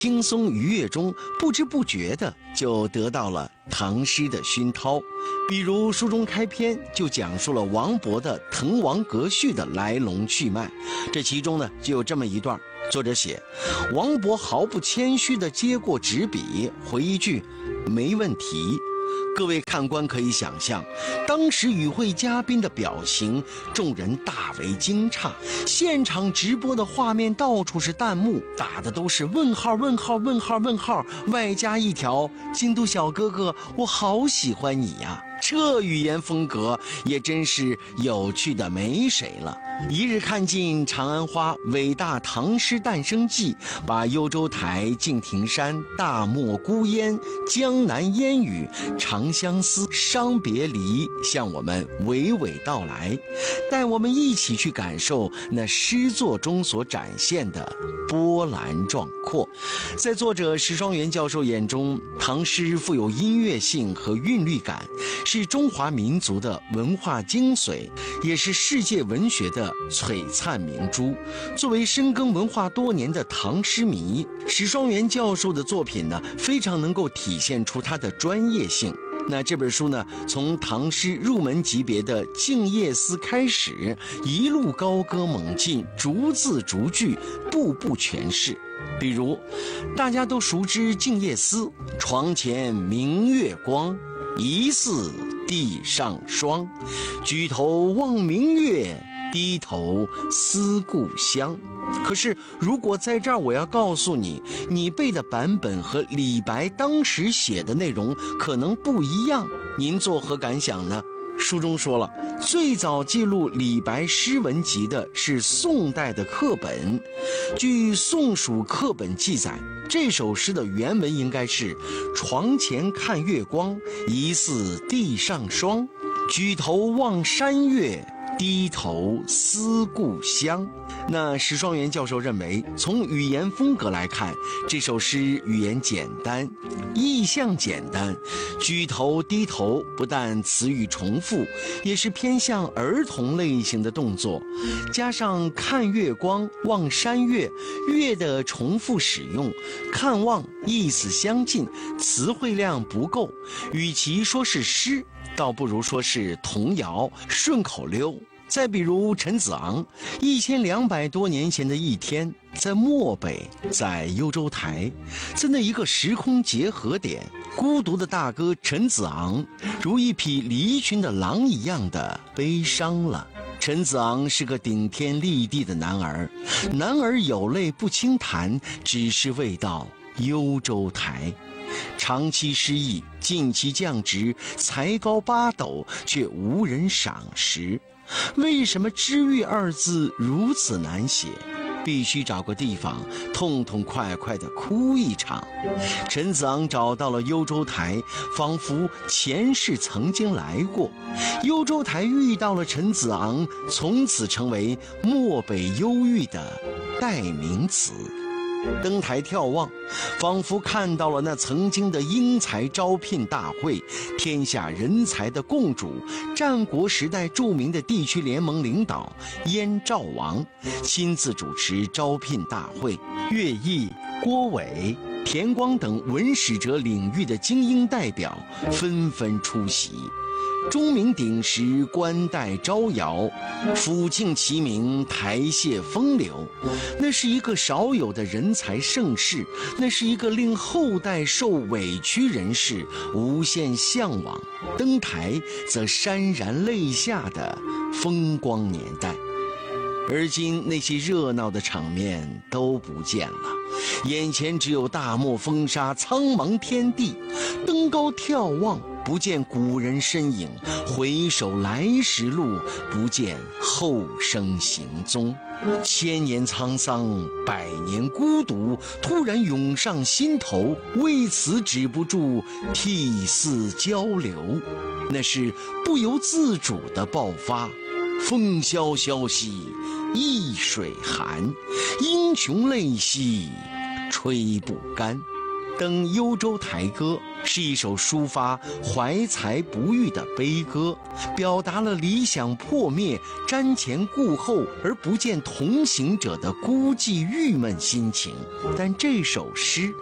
轻松愉悦中，不知不觉的就得到了唐诗的熏陶。比如书中开篇就讲述了王勃的《滕王阁序》的来龙去脉，这其中呢就有这么一段，作者写王勃毫不谦虚地接过纸笔，回一句没问题。各位看官可以想象当时与会嘉宾的表情，众人大为惊诧，现场直播的画面到处是弹幕，打的都是问号问号问号问号，外加一条京都小哥哥我好喜欢你呀。这语言风格也真是有趣的没谁了。一日看尽长安花，伟大唐诗诞生记，把幽州台、敬亭山、大漠孤烟、江南烟雨、长相思、伤别离向我们娓娓道来，带我们一起去感受那诗作中所展现的波澜壮阔。在作者石双元教授眼中，唐诗富有音乐性和韵律感，是中华民族的文化精髓，也是世界文学的璀璨明珠。作为深耕文化多年的唐诗迷，石双元教授的作品呢，非常能够体现出他的专业性。那这本书呢，从唐诗入门级别的《静夜思》开始，一路高歌猛进，逐字逐句，步步诠释。比如大家都熟知《静夜思》，床前明月光，疑似地上霜，举头望明月，低头思故乡。可是如果在这儿我要告诉你，你背的版本和李白当时写的内容可能不一样，您作何感想呢？书中说了，最早记录李白诗文集的是宋代的课本。据《宋蜀课本》记载，这首诗的原文应该是床前看月光，疑似地上霜，举头望山月，低头思故乡。那石双元教授认为，从语言风格来看，这首诗语言简单，意象简单，举头低头不但词语重复，也是偏向儿童类型的动作，加上看月光、望山月，月的重复使用，看望意思相近，词汇量不够，与其说是诗，倒不如说是童谣、顺口溜。再比如陈子昂，1200多年前的一天，在漠北，在幽州台，在那一个时空结合点，孤独的大哥陈子昂如一匹离群的狼一样的悲伤了。陈子昂是个顶天立地的男儿，男儿有泪不轻弹，只是未到幽州台。长期失意，近期降职，才高8斗，却无人赏识。为什么知遇二字如此难写？必须找个地方痛痛快快地哭一场。陈子昂找到了幽州台，仿佛前世曾经来过。幽州台遇到了陈子昂，从此成为漠北忧郁的代名词。登台眺望，仿佛看到了那曾经的英才招聘大会，天下人才的共主，战国时代著名的地区联盟领导燕赵王亲自主持招聘大会，乐毅、郭伟、田光等文史哲领域的精英代表纷纷出席。钟鸣鼎食，冠带招摇，抚庆齐鸣，台榭风流。那是一个少有的人才盛世，那是一个令后代受委屈人士无限向往，登台则潸然泪下的风光年代。而今那些热闹的场面都不见了，眼前只有大漠风沙，苍茫天地。登高眺望，不见古人身影，回首来时路，不见后生行踪。千年沧桑，百年孤独，突然涌上心头，为此止不住涕泗交流。那是不由自主的爆发。风萧萧兮易水寒，英雄泪兮吹不干。 登幽州台歌》是一首抒发怀才不遇的悲歌，表达了理想破灭、瞻前顾后而不见同行者的孤寂郁闷心情。但这首诗